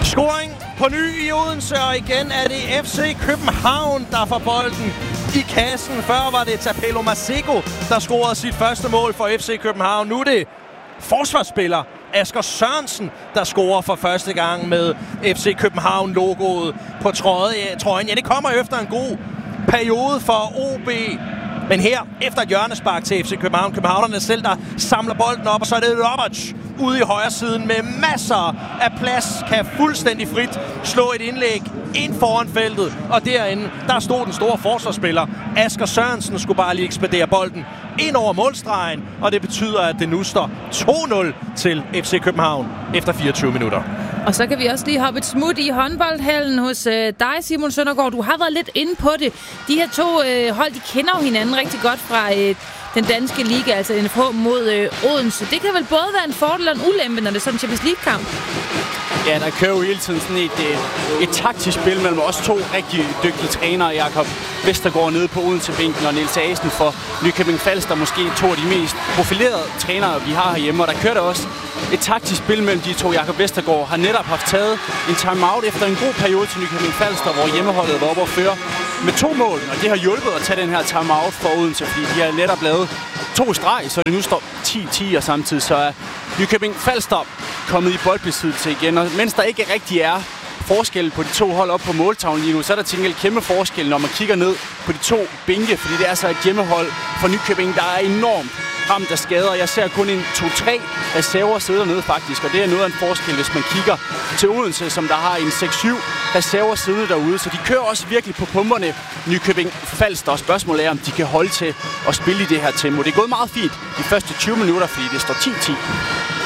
Scoring på ny i Odense, og igen er det FC København, der får bolden i kassen. Før var det Tapelo Maseko, der scorede sit første mål for FC København. Nu er det forsvarsspiller Asger Sørensen, der scorer for første gang med FC København-logoet på trøjen. Ja, det kommer efter en god periode for OB. Men her, efter et hjørnespark til FC København, københavnerne selv, der samler bolden op, og så er det Roberts ude i højre siden med masser af plads, kan fuldstændig frit slå et indlæg ind foran feltet. Og derinde, der stod den store forsvarsspiller Asger Sørensen, skulle bare lige ekspedere bolden ind over målstregen, og det betyder, at det nu står 2-0 til FC København efter 24 minutter. Og så kan vi også lige hoppe et smut i håndboldhallen hos dig, Simon Søndergaard. Du har været lidt inde på det. De her to hold, de kender jo hinanden rigtig godt fra den danske liga, altså NFH mod Odense. Det kan vel både være en fordel og en ulempe, når det er sådan en Champions League-kamp? Ja, der kører jo hele tiden sådan et taktisk spil mellem os to rigtig dygtige trænere, Jakob Vestergaard nede på Odense-bænken og Niels Asen for Nykøbing Falster, måske to af de mest profilerede trænere, vi har herhjemme. Og der kører der også et taktisk spil mellem de to. Jakob Vestergaard har netop haft taget en timeout efter en god periode til Nykøbing Falster, hvor hjemmeholdet var oppe og føre med 2 mål. Og det har hjulpet at tage den her timeout for Odense, fordi de har netop lavet 2 streg, så det nu står 10-10, og samtidig så er Nykøbing Falster kommet i boldbesiddelse igen. Og mens der ikke rigtig er forskel på de to hold op på måltavlen lige nu, så er der til gengæld kæmpe forskel, når man kigger ned på de to bænke, fordi det er så et hjemmehold for Nykøbing, der er enormt ramt af skader. Jeg ser kun en 2-3 reserver sidde dernede faktisk, og det er noget af en forskel, hvis man kigger til Odense, som der har en 6-7 reserver siddende derude. Så de kører også virkelig på pumperne, Nykøbing Falster, og spørgsmålet er, om de kan holde til at spille i det her tempo. Det er gået meget fint de første 20 minutter, fordi det står 10-10.